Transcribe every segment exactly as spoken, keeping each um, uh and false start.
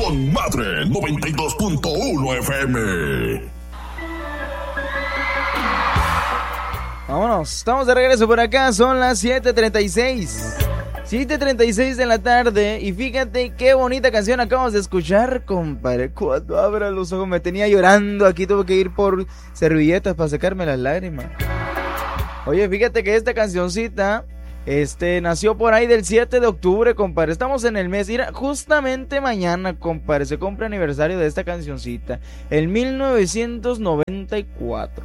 con Madre noventa y dos punto uno F M. Vámonos, estamos de regreso por acá, son las siete treinta y seis. siete treinta y seis de la tarde y fíjate qué bonita canción acabamos de escuchar, compadre. Cuando abra los ojos me tenía llorando, aquí tuve que ir por servilletas para secarme las lágrimas. Oye, fíjate que esta cancioncita Este, nació por ahí del siete de octubre, compadre. Estamos en el mes, mira, justamente mañana, compadre, se cumple aniversario de esta cancioncita, en mil novecientos noventa y cuatro.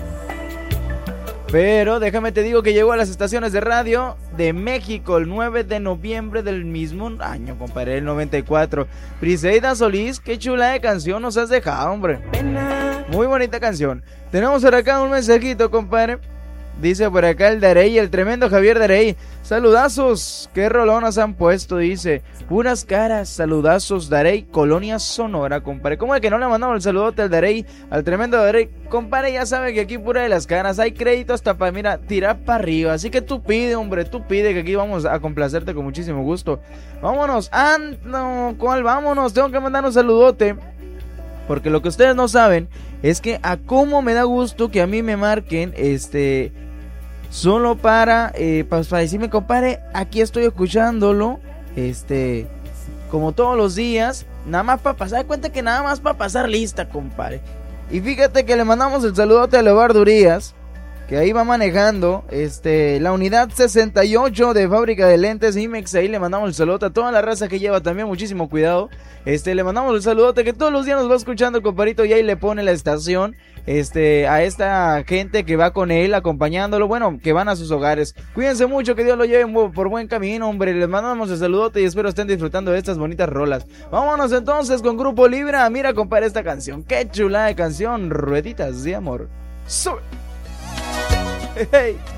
Pero déjame te digo que llegó a las estaciones de radio de México el nueve de noviembre del mismo año, compadre, el noventa y cuatro. Briseida Solís, qué chula de canción nos has dejado, hombre. Muy bonita canción. Tenemos por acá un mensajito, compadre. Dice por acá el Darey, el tremendo Javier Darey. Saludazos, qué rolonas han puesto, dice. Puras caras, saludazos, Darey, Colonia Sonora, compadre. ¿Cómo es que no le mandamos el saludote al Darey, al tremendo Darey? Compadre, ya sabe que aquí pura de las caras, hay crédito hasta para, mira, tirar para arriba. Así que tú pide, hombre, tú pide, que aquí vamos a complacerte con muchísimo gusto. Vámonos, ah, no, ¿cuál? Vámonos, tengo que mandar un saludote. Porque lo que ustedes no saben es que a cómo me da gusto que a mí me marquen, este, solo para, eh, para, para decirme, compadre, aquí estoy escuchándolo, este, como todos los días, nada más para pasar, cuenta que nada más para pasar lista, compadre. Y fíjate que le mandamos el saludote a Leobardo Urias, que ahí va manejando, este, la unidad sesenta y ocho de fábrica de lentes IMEX. Ahí le mandamos el saludote a toda la raza que lleva también muchísimo cuidado. Este, le mandamos el saludote que todos los días nos va escuchando el compadrito, y ahí le pone la estación, este, a esta gente que va con él acompañándolo, bueno, que van a sus hogares. Cuídense mucho, que Dios lo lleve por buen camino, hombre. Les mandamos el saludote y espero estén disfrutando de estas bonitas rolas. Vámonos entonces con Grupo Libra. Mira, compadre, esta canción, qué chula de canción, Rueditas de Amor. Sube. Hey, hey.